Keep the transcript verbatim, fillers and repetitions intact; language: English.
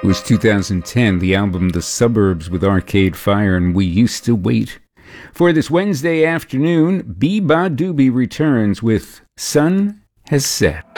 It was two thousand ten, the album The Suburbs with Arcade Fire and We Used to Wait. For this Wednesday afternoon, Beba Doobie returns with Sun Has Set.